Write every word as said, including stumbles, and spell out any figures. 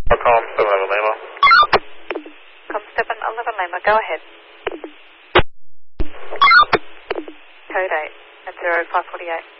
Com seven eleven Lima. Com seven eleven Lima, go ahead. Code eight at zero five forty-eight.